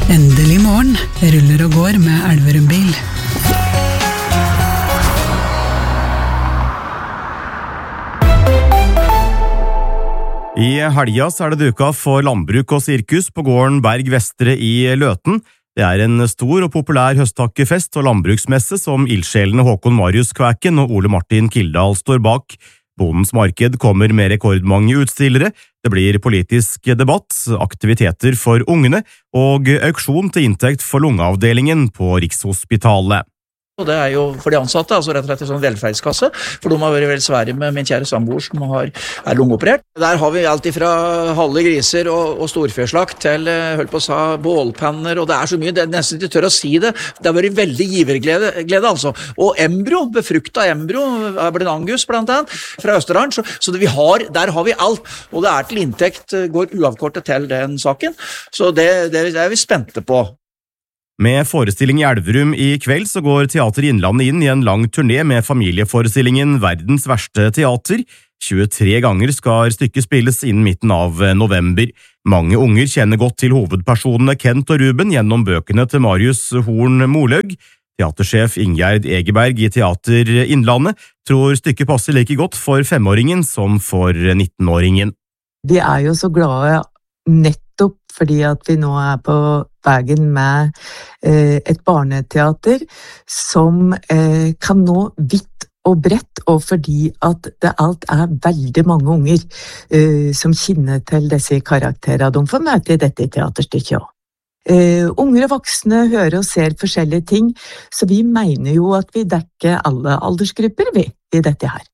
Endelig morgen, ruller og går med Elverum bil. I helga så det duka for landbruk og sirkus på gården Berg Vestre i Løten. Det en stor og populær høsttakkefest og landbruksmesse som ildsjelene Håkon Marius Kvæken og Ole Martin Kildahl står bak. Bondens marked kommer med rekordmange utstillere, det blir politisk debatt, aktiviteter for ungene og auksjon til inntekt for lungeavdelingen på Rikshospitalet. Og det jo for de ansatte, altså rett og slett en sånn velferdskasse, for de har vært veldig svære med min kjære samboer som lungeoperert. Der har vi alt fra halve griser og storfjørslakt til, holdt på å si, bålpanner, og det så mye, det nesten ikke tør å si det. Det har vært veldig giverglede altså. Og embryo, befrukta embryo, Aberdeen Angus blant annet, fra Østerland, så det der har vi alt, og det til inntekt går uavkortet til den saken, så det vi spente på. Med forestilling i Elverum i kveld så går Teater Innlandet inn i en lang turné med familieforestillingen Verdens verste teater. 23 ganger skal stykket spilles innen midten av november. Mange unger kjenner godt til hovedpersonene Kent og Ruben gjennom bøkene til Marius Horn Moløg. Teatersjef Ingjerd Egeberg i Teater Innlandet tror stykket passer like godt for 5-åringen som for 19-åringen. Vi jo så glade nettopp fordi at vi nå på veien med et barneteater som kan nå vidt og bredt, og fordi at det alt veldig mange unger som kjenner til disse karakterene de får møte i dette teaterstykket også. Unger og voksne hører og ser forskjellige ting, så vi mener jo at vi dekker alle aldersgrupper i dette her.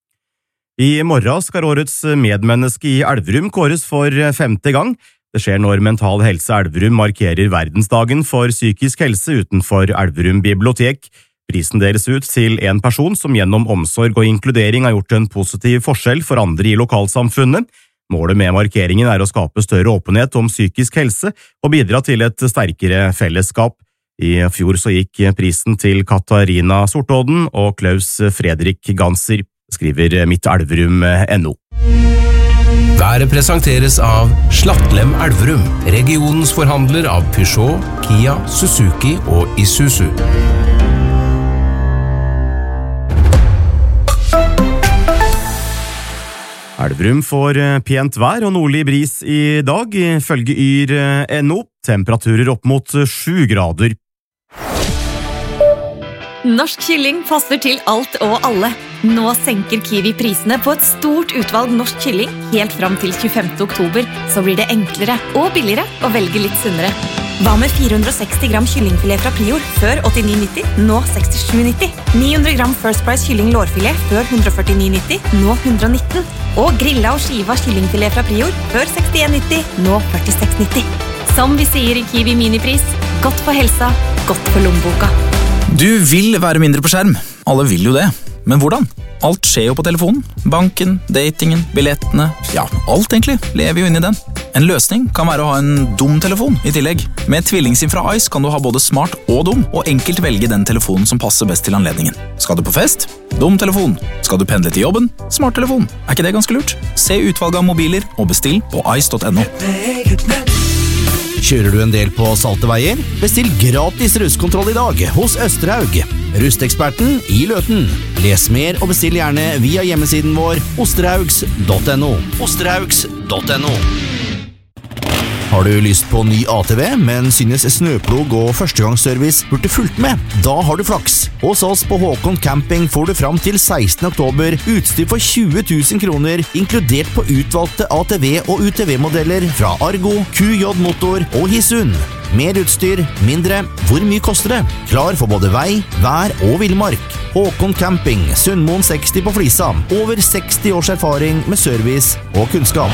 I morgen skal årets medmenneske i Elverum kåres for 5. gang. Det skjer når Mental Helse Elverum markerer verdensdagen for psykisk helse utenfor Elverum bibliotek. Prisen deles ut til en person som gjennom omsorg og inkludering har gjort en positiv forskjell for andre i lokalsamfunnet. Målet med markeringen å skape større åpenhet om psykisk helse og bidra til et sterkere fellesskap. I fjor så gikk prisen til Katarina Sortodden og Klaus Fredrik Ganser, skriver mittelverum.no. Været presenteres av Slattlem Elverum, regionens forhandler av Peugeot, Kia, Suzuki og Isuzu. Elverum får pent vær og nordlig bris i dag, ifølge Yr.no. Temperaturer opp mot 7 grader. Norsk kylling passer til alt og alle. Nå senker Kiwi prisene på et stort utvalg norsk kylling helt fram til 25. oktober, så blir det enklere og billigere å velge litt sunnere. Hva med 460 gram kyllingfilet fra Prior før 89,90, nå 67,90? 900 gram First Price kylling lårfilet før 149,90, nå 119. Og grilla og skiva kyllingfilet fra Prior før 61,90, nå 46,90. Som vi sier i Kiwi Minipris, godt for helsa, godt for lommeboka. Du vil være mindre på skjerm. Alle vil jo det. Men hvordan? Alt skjer jo på telefonen. Banken, datingen, billettene, ja, alt egentlig lever jo inn i den. En løsning kan være å ha en dum telefon i tillegg. Med TvillingSIM fra Ice kan du ha både smart og dum, og enkelt velge den telefonen som passer best til anledningen. Skal du på fest? Dum telefon. Skal du pendle til jobben? Smart telefon. Ikke det ganske lurt? Se utvalget av mobiler og bestill på ice.no. Kjører du en del på salte veier? Bestill gratis rustkontroll i dag hos Østerhaug. Rusteksperten i Løten. Les mer og bestill gjerne via hjemmesiden vår osterhaugs.no. Osterhaugs.no. Har du lyst på ny ATV, men synes snøplog og førstegangsservice burde fulgt med? Da har du flaks. Hos oss på Håkon Camping får du fram til 16. oktober utstyr for 20 000 kroner, inkludert på utvalgte ATV- og UTV-modeller fra Argo, QJ Motor og Hisun. Mer utstyr, mindre. Hvor mye koster det? Klar for både vei, vær og villmark. Håkon Camping, Sundmoen 60 på Flisa. Over 60 års erfaring med service og kunnskap.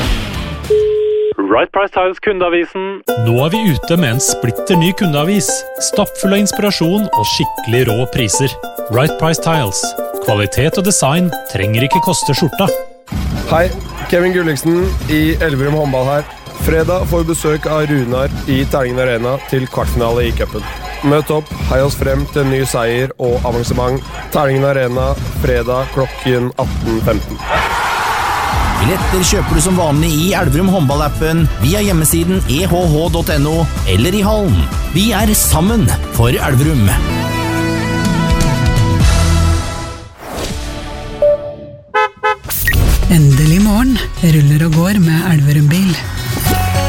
Right Price Tiles kundeavisen. Nå vi ute med en splitter ny kundeavis. Stappfull av inspirasjon og skikkelig rå priser. Right Price Tiles. Kvalitet og design trenger ikke koste skjorta. Hei, Kevin Gulliksen i Elverum håndball her. Fredag får vi besøk av Runar i Terningen Arena til kvartfinale i cupen. Møt opp, hei oss frem til en ny seier og avansement. Terningen Arena, fredag klokken 18.15. Billetter kjøper du som vanlig i Elverum håndballappen, via hjemmesiden ehh.no eller i hallen. Vi er sammen for Elverum. Endelig morgen ruller og går med Elverum bil.